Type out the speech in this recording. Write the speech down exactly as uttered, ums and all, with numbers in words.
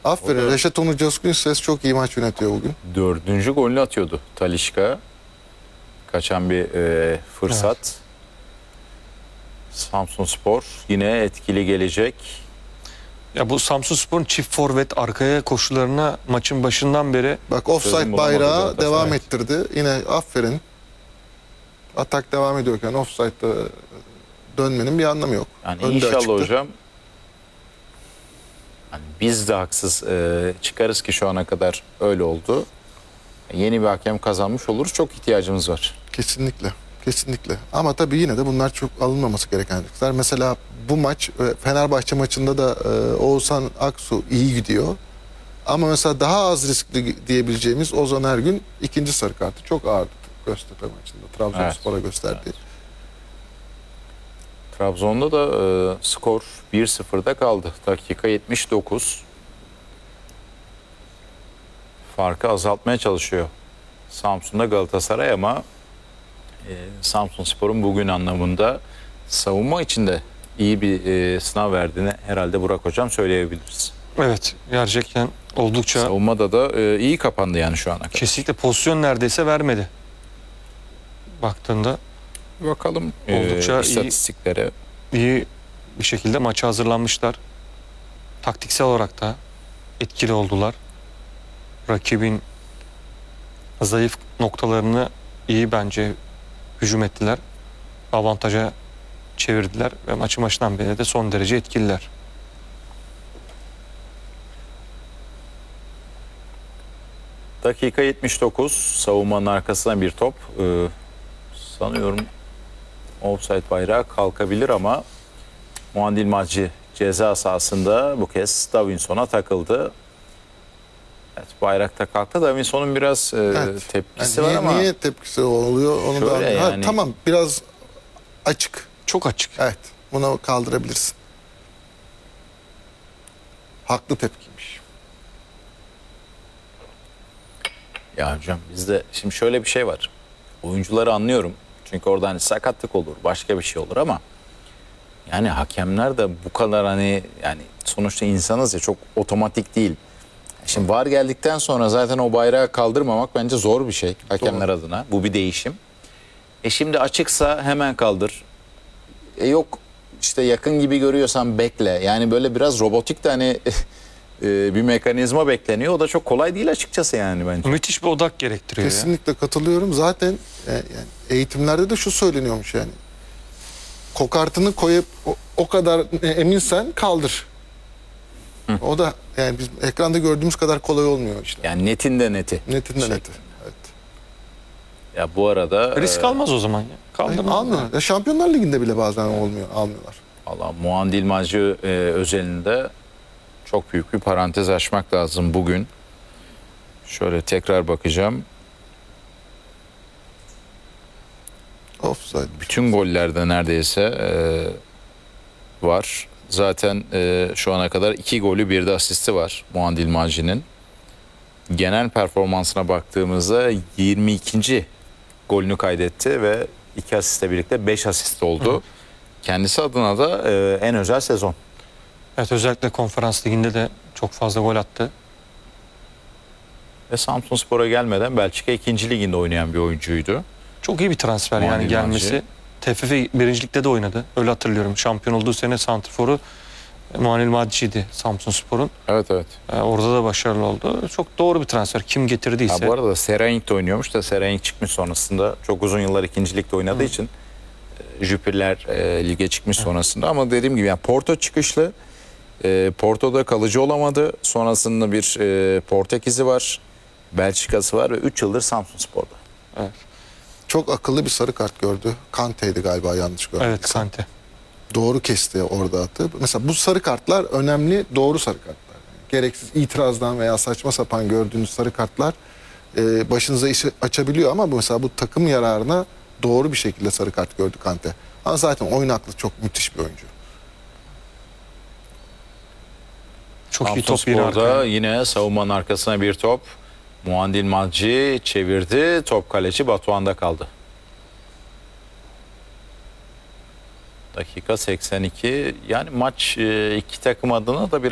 Aferin. da... Reşat Onur Coşkun ses çok iyi maç yönetiyor bugün. Dördüncü golünü atıyordu Talisca. Kaçan bir e, fırsat. Evet. Samsunspor yine etkili gelecek. Ya bu Samsunspor'un çift forvet arkaya koşularına maçın başından beri... Bak offside bayrağı devam evet. ettirdi. Yine aferin. Atak devam ediyorken offside'da dönmenin bir anlamı yok. Yani Önde inşallah açıktı. hocam yani biz de haksız e, çıkarız ki şu ana kadar öyle oldu. Yeni bir hakem kazanmış oluruz. Çok ihtiyacımız var. Kesinlikle. Kesinlikle. Ama tabii yine de bunlar çok alınmaması gereken riskler. Mesela bu maç Fenerbahçe maçında da e, Oğuzhan Aksu iyi gidiyor. Ama mesela daha az riskli diyebileceğimiz Ozan Ergün ikinci sarı kartı çok ağırdı Göztepe maçında. Trabzonspor'a evet. gösterdi. Evet. Trabzon'da da e, skor bir sıfırda kaldı. Dakika yetmiş dokuz. Farkı azaltmaya çalışıyor Samsun'da Galatasaray ama e, Samsunspor'un bugün anlamında savunma içinde iyi bir e, sınav verdiğini herhalde Burak Hocam söyleyebiliriz. Evet, gerçekten oldukça... Savunmada da e, iyi kapandı yani şu ana kadar. Kesinlikle pozisyon neredeyse vermedi. Baktığında... Bakalım oldukça e, istatistiklere. Iyi, iyi bir şekilde maça hazırlanmışlar. Taktiksel olarak da etkili oldular. Rakibin zayıf noktalarını iyi bence hücum ettiler. Avantaja çevirdiler ve maçı başından beri de son derece etkililer. Dakika yetmiş dokuz. Savunmanın arkasına bir top. Ee, sanıyorum offside bayrağı kalkabilir ama Muandil Macci ceza sahasında bu kez Davinson'a takıldı. Evet, bayrakta kalktı. Davinson'un biraz e, evet. tepkisi yani niye, var ama... Niye tepkisi oluyor? Onu da yani... ha, tamam biraz açık. Çok açık. Evet. Buna kaldırabilirsin. Haklı tepkiymiş. Ya hocam bizde şimdi şöyle bir şey var. Oyuncuları anlıyorum. Çünkü orada hani sakatlık olur, başka bir şey olur ama yani hakemler de bu kadar hani yani sonuçta insanız ya çok otomatik değil. Şimdi V A R geldikten sonra zaten o bayrağı kaldırmamak bence zor bir şey hakemler Doğru. adına. Bu bir değişim. E şimdi açıksa hemen kaldır. E yok işte yakın gibi görüyorsan bekle. Yani böyle biraz robotik de hani bir mekanizma bekleniyor. O da çok kolay değil açıkçası yani bence. Müthiş bir odak gerektiriyor. Kesinlikle ya. katılıyorum. Zaten yani eğitimlerde de şu söyleniyormuş yani. Kokartını koyup o, o kadar eminsen kaldır. Hı. O da yani biz ekranda gördüğümüz kadar kolay olmuyor işte. Yani netinde neti. Netinde şey. neti. Evet. Ya bu arada risk e... almaz o zaman ya. Kaldırmaz. Almıyor. Ya Şampiyonlar Ligi'nde bile bazen olmuyor, almıyorlar. Allah Muandil Macci e, özelinde çok büyük bir parantez açmak lazım bugün. Şöyle tekrar bakacağım. Offside. Bütün gollerde neredeyse e, var. Zaten e, şu ana kadar iki golü bir de asisti var Muandil Macci'nin. Genel performansına baktığımızda yirmi ikinci golünü kaydetti ve iki asistle birlikte beş asist oldu. Hı. Kendisi adına da e, en özel sezon. Evet, özellikle konferans liginde de çok fazla gol attı. Ve Samsunspor'a gelmeden Belçika ikinci liginde oynayan bir oyuncuydu. Çok iyi bir transfer Muandil yani gelmesi. Macci. T F F birincilikte de oynadı. Öyle hatırlıyorum. Şampiyon olduğu sene santrforu Muandil Macciydi Samsunspor'un. Evet evet. Ee, orada da başarılı oldu. Çok doğru bir transfer. Kim getirdiyse. Ha, bu arada Seraing'de oynuyormuş da Seraing çıkmış sonrasında. Çok uzun yıllar ikincilikte oynadığı Hı. için e, Jüpiterler e, lige çıkmış Hı. sonrasında. Ama dediğim gibi yani Porto çıkışlı. E, Porto'da kalıcı olamadı. Sonrasında bir e, Portekiz'i var. Belçika'sı var ve üç yıldır Samsunspor'da. Evet. Çok akıllı bir sarı kart gördü. Kante'ydi galiba yanlış gördüm. Evet Kante. Doğru kesti orada attı. Mesela bu sarı kartlar önemli doğru sarı kartlar. Yani gereksiz itirazdan veya saçma sapan gördüğünüz sarı kartlar e, başınıza işi açabiliyor ama bu mesela bu takım yararına doğru bir şekilde sarı kart gördü Kante. Ama zaten oyun aklı çok müthiş bir oyuncu. Çok iyi top bir arkaya. Yine savunmanın arkasına bir top. Muandil Macci çevirdi. Top kaleci Batuhan'da kaldı. Dakika seksen iki. Yani maç iki takım adına da bir